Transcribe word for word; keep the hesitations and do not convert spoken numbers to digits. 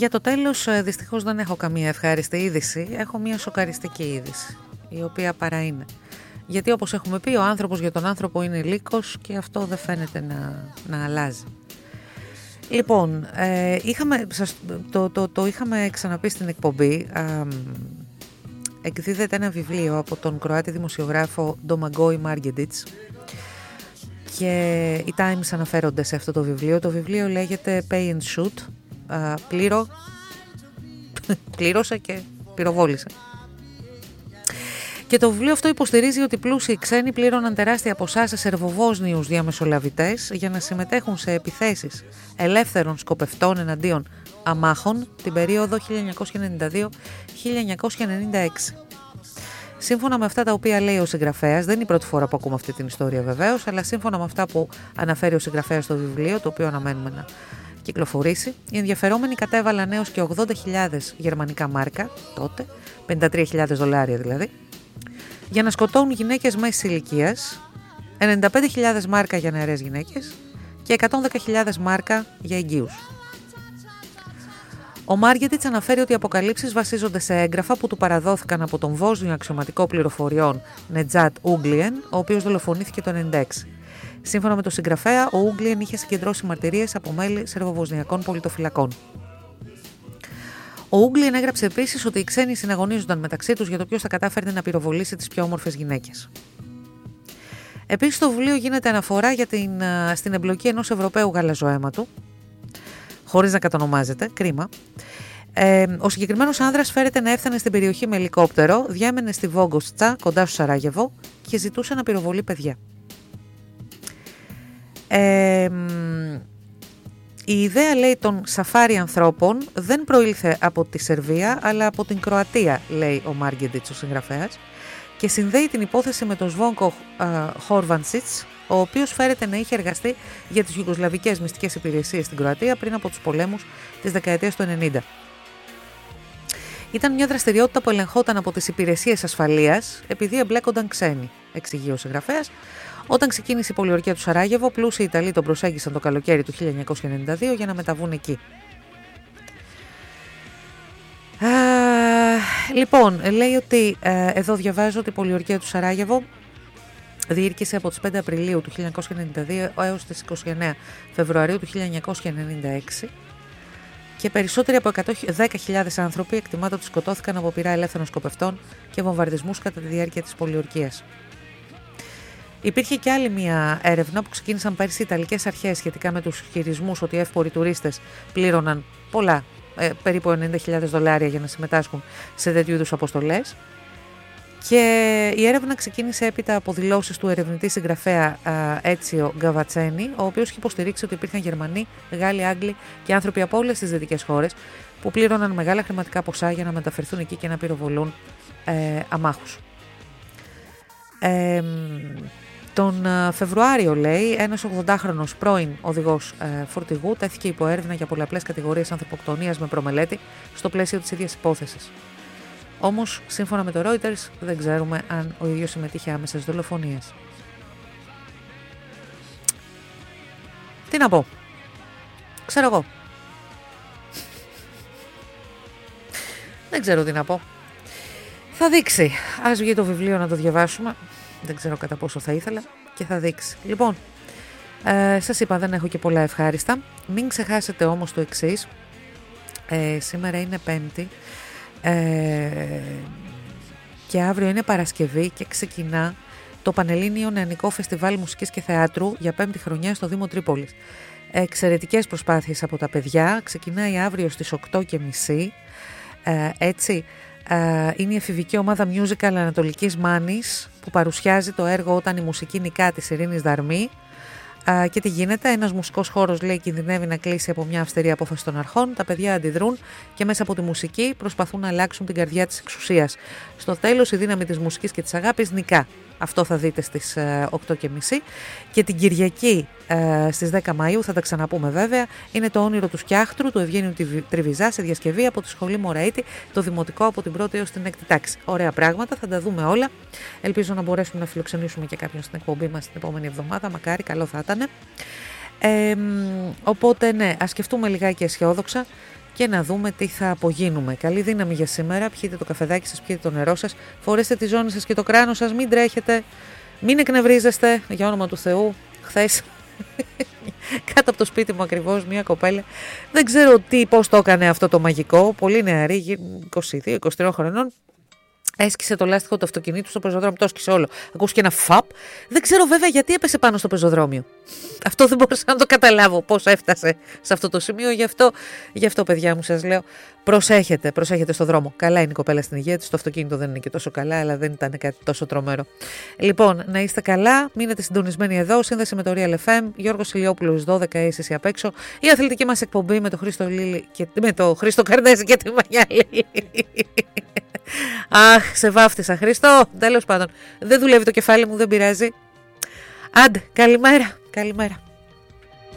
Για το τέλος, δυστυχώς δεν έχω καμία ευχάριστη είδηση. Έχω μια σοκαριστική είδηση, η οποία παρά είναι. Γιατί όπως έχουμε πει, ο άνθρωπος για τον άνθρωπο είναι λύκος και αυτό δεν φαίνεται να, να αλλάζει. Λοιπόν, ε, είχαμε, σας, το, το, το είχαμε ξαναπεί στην εκπομπή. Α, εκδίδεται ένα βιβλίο από τον Κροάτη δημοσιογράφο Ντομαγκόη Μάργκεντιτς και οι Times αναφέρονται σε αυτό το βιβλίο. Το βιβλίο λέγεται Pay and Shoot. Α, πλήρω, πλήρωσε και πυροβόλησε. Και το βιβλίο αυτό υποστηρίζει ότι πλούσιοι ξένοι πλήρωναν τεράστια ποσά σε σερβοβόσνιους διαμεσολαβητές για να συμμετέχουν σε επιθέσεις ελεύθερων σκοπευτών εναντίον αμάχων την περίοδο χίλια εννιακόσια ενενήντα δύο με χίλια εννιακόσια ενενήντα έξι. Σύμφωνα με αυτά τα οποία λέει ο συγγραφέας, δεν είναι η πρώτη φορά που ακούμε αυτή την ιστορία βεβαίως, αλλά σύμφωνα με αυτά που αναφέρει ο συγγραφέας στο βιβλίο, το οποίο αναμένουμε να κυκλοφορήσει, οι ενδιαφερόμενοι κατέβαλαν έως και ογδόντα χιλιάδες γερμανικά μάρκα, τότε, πενήντα τρεις χιλιάδες δολάρια δηλαδή, για να σκοτώνουν γυναίκες μέσης ηλικίας, ενενήντα πέντε χιλιάδες μάρκα για νεαρές γυναίκες και εκατόν δέκα χιλιάδες μάρκα για εγγύους. Ο Μάργκεντιτς αναφέρει ότι οι αποκαλύψεις βασίζονται σε έγγραφα που του παραδόθηκαν από τον Βόσνιο αξιωματικό πληροφοριών Νετζάτ Ούγκλιεν, ο οποίος δολοφονήθηκε το χίλια εννιακόσια ενενήντα έξι. Σύμφωνα με τον συγγραφέα, ο Ούγκλιεν είχε συγκεντρώσει μαρτυρίες από μέλη σερβοβοσνιακών πολιτοφυλακών. Ο Ούγκλιεν έγραψε επίσης ότι οι ξένοι συναγωνίζονταν μεταξύ τους για το ποιος θα κατάφερνε να πυροβολήσει τις πιο όμορφες γυναίκες. Επίσης, στο βιβλίο γίνεται αναφορά για την, στην εμπλοκή ενός Ευρωπαίου γαλαζοαίματου, χωρίς να κατονομάζεται, κρίμα. Ε, ο συγκεκριμένος άνδρας φέρεται να έφτανε στην περιοχή με ελικόπτερο, διέμενε στη Βόγκοστσα, κοντά στο Σαράγεβο, και ζητούσε να πυροβολεί παιδιά. Ε, η ιδέα, λέει, των σαφάρι ανθρώπων δεν προήλθε από τη Σερβία, αλλά από την Κροατία, λέει ο Μάργκεντιτς, ο συγγραφέας, και συνδέει την υπόθεση με τον Σβόνκο Χόρβαντσιτς, ο οποίος φέρεται να είχε εργαστεί για τις Ιουγκοσλαβικές μυστικές υπηρεσίες στην Κροατία πριν από τους πολέμους της δεκαετίας του ενενήντα. Ήταν μια δραστηριότητα που ελεγχόταν από τις υπηρεσίες ασφαλείας επειδή εμπλέκονταν ξένοι, εξηγεί ο συγγραφέας. Όταν ξεκίνησε η πολιορκία του Σαράγεβο, πλούσιοι Ιταλοί τον προσέγγισαν το καλοκαίρι του χίλια εννιακόσια ενενήντα δύο για να μεταβούν εκεί. Α, λοιπόν, λέει ότι ε, εδώ διαβάζω ότι η πολιορκία του Σαράγεβο διήρκησε από τις πέντε Απριλίου του χίλια εννιακόσια ενενήντα δύο έως τις είκοσι εννέα Φεβρουαρίου του χίλια εννιακόσια ενενήντα έξι και περισσότεροι από εκατόν δέκα χιλιάδες άνθρωποι εκτιμάται ότι σκοτώθηκαν από πυρά ελεύθερων σκοπευτών και βομβαρδισμούς κατά τη διάρκεια της πολιορκίας. Υπήρχε και άλλη μια έρευνα που ξεκίνησαν πέρσι οι Ιταλικές αρχές σχετικά με τους ισχυρισμούς ότι εύποροι τουρίστες πλήρωναν πολλά, ε, περίπου ενενήντα χιλιάδες δολάρια για να συμμετάσχουν σε τέτοιου είδους αποστολές. Και η έρευνα ξεκίνησε έπειτα από δηλώσεις του ερευνητή συγγραφέα Έτσιο Γκαβατσένη, ο οποίος είχε υποστηρίξει ότι υπήρχαν Γερμανοί, Γάλλοι, Άγγλοι και άνθρωποι από όλες τις δυτικές χώρες που πλήρωναν μεγάλα χρηματικά ποσά για να μεταφερθούν εκεί και να πυροβολούν ε, αμάχους. Ε, τον Φεβρουάριο, λέει, ένας ογδοντάχρονος πρώην οδηγός ε, φορτηγού τέθηκε υπό έρευνα για πολλαπλές κατηγορίες ανθρωποκτονίας με προμελέτη στο πλαίσιο της ίδιας υπόθεσης. Όμως, σύμφωνα με το Reuters, δεν ξέρουμε αν ο ίδιος συμμετείχε άμεσα στις δολοφονίες. Τι να πω. Ξέρω εγώ. Δεν ξέρω τι να πω. Θα δείξει. Ας βγει το βιβλίο να το διαβάσουμε. Δεν ξέρω κατά πόσο θα ήθελα και θα δείξει. Λοιπόν, ε, σας είπα, δεν έχω και πολλά ευχάριστα. Μην ξεχάσετε όμως το εξής. Ε, σήμερα είναι Πέμπτη. Ε, και αύριο είναι Παρασκευή και ξεκινά το Πανελλήνιο Νεανικό Φεστιβάλ Μουσικής και Θεάτρου για πέμπτη χρονιά στο Δήμο Τρίπολης. Εξαιρετικές προσπάθειες από τα παιδιά. Ξεκινάει αύριο στις οκτώ και μισή. Ε, έτσι, ε, είναι η εφηβική ομάδα Musical Ανατολικής Μάνης που παρουσιάζει το έργο «Όταν η μουσική νικά» της Ειρήνης Δαρμή. Uh, και τι γίνεται, ένας μουσικός χώρος, λέει, κινδυνεύει να κλείσει από μια αυστηρή απόφαση των αρχών. Τα παιδιά αντιδρούν και μέσα από τη μουσική προσπαθούν να αλλάξουν την καρδιά της εξουσίας. Στο τέλος, η δύναμη της μουσικής και της αγάπης νικά. Αυτό θα δείτε στις uh, οκτώ και μισή. Και την Κυριακή uh, στις δέκα Μαΐου, θα τα ξαναπούμε βέβαια, είναι το όνειρο του Σκιάχτρου του Ευγένιου Τριβιζά σε διασκευή από τη Σχολή Μωραήτη, το δημοτικό από την πρώτη έως την έκτη τάξη. Ωραία πράγματα, θα τα δούμε όλα. Ελπίζω να μπορέσουμε να φιλοξενήσουμε και κάποιον στην εκπομπή μας την επόμενη εβδομάδα. Μακάρι, καλό θα ήταν. Ε, οπότε, ναι, ας σκεφτούμε λιγάκι αισιόδοξα και να δούμε τι θα απογίνουμε. Καλή δύναμη για σήμερα. Πιείτε το καφεδάκι σας, πιείτε το νερό σας, φορέστε τη ζώνη σας και το κράνο σας, μην τρέχετε, μην εκνευρίζεστε, για όνομα του Θεού. Χθες κάτω από το σπίτι μου ακριβώς μια κοπέλα, δεν ξέρω τι, πώς το έκανε αυτό το μαγικό, πολύ νεαρή, είκοσι δύο είκοσι τρία χρονών, έσκησε το λάστιχο του αυτοκινήτου στο πεζοδρόμιο, το έσκησε όλο. Ακούστηκε ένα φαπ. Δεν ξέρω βέβαια γιατί έπεσε πάνω στο πεζοδρόμιο. Αυτό δεν μπορούσα να το καταλάβω πώς έφτασε σε αυτό το σημείο. Γι' αυτό, γι' αυτό παιδιά μου σας λέω, προσέχετε, προσέχετε στο δρόμο. Καλά είναι η κοπέλα στην υγεία της, το αυτοκίνητο δεν είναι και τόσο καλά, αλλά δεν ήταν κάτι τόσο τρομερό. Λοιπόν, να είστε καλά, μείνετε συντονισμένοι εδώ. Σύνδεση με το Real εφ εμ, Γιώργος Ηλιόπουλος δώδεκα, εσύ απ' έξω. Η αθλητική μας εκπομπή με το Χρήστο Λίλη και με το Χρήστο Καρνέζη και τη Μανιά Λίλη. Αχ, σε βάφτισα, Χριστό. Τέλος πάντων, δεν δουλεύει το κεφάλι μου, δεν πειράζει. Άντε, καλημέρα, καλημέρα.